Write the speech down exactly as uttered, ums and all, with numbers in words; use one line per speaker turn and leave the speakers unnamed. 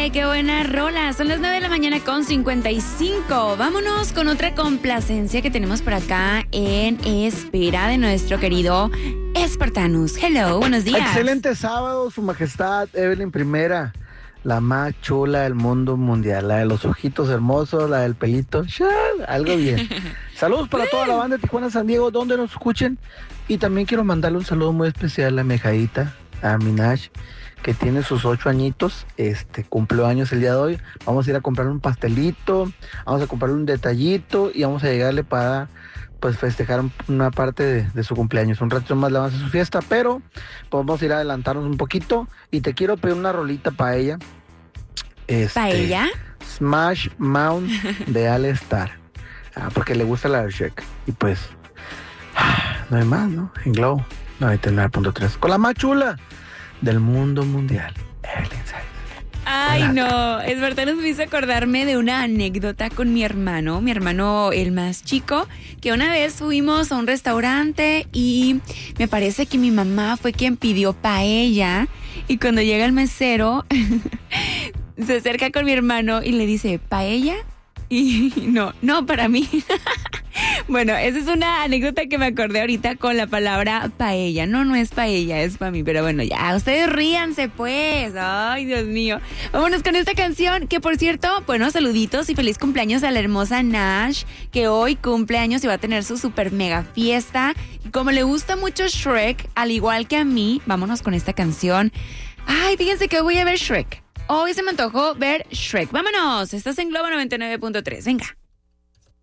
Oye, qué buena rola. Son las nueve de la mañana con cincuenta y cinco. Vámonos con otra complacencia que tenemos por acá en espera de nuestro querido Espartanus. Hello, buenos días.
Excelente sábado, su majestad Evelyn Primera, la más chula del mundo mundial, la de los ojitos hermosos, la del pelito, ¡shal! Algo bien. Saludos para toda la banda de Tijuana, San Diego, donde nos escuchen. Y también quiero mandarle un saludo muy especial a mi hijadita, a Minash, que tiene sus ocho añitos, este, cumplió años el día de hoy. Vamos a ir a comprarle un pastelito, vamos a comprarle un detallito y vamos a llegarle para, pues, festejar una parte de, de su cumpleaños. Un rato más le vamos a hacer su fiesta, pero pues, vamos a ir a adelantarnos un poquito y te quiero pedir una rolita para ella. Este,
¿Para ella?
Smash Mouth de All Star, ah, porque le gusta la de Shrek. Y pues, ah, no hay más, ¿no? En Glow noventa y nueve punto tres, con la más chula del mundo mundial, Evelyn Sáenz.
Ay, no, Espartanus me hizo acordarme de una anécdota con mi hermano, mi hermano el más chico, que una vez fuimos a un restaurante y me parece que mi mamá fue quien pidió paella, y cuando llega el mesero se acerca con mi hermano y le dice, ¿paella? Y no, no, para mí. Bueno, esa es una anécdota que me acordé ahorita con la palabra paella. No, no es paella, es para mí, pero bueno, ya, ustedes ríanse pues. Ay, Dios mío. Vámonos con esta canción, que por cierto, bueno, saluditos y feliz cumpleaños a la hermosa Nash, que hoy cumple años y va a tener su super mega fiesta. Y como le gusta mucho Shrek, al igual que a mí, vámonos con esta canción. Ay, fíjense que hoy voy a ver Shrek. Hoy se me antojó ver Shrek. Vámonos, estás en Globo noventa y nueve punto tres, venga.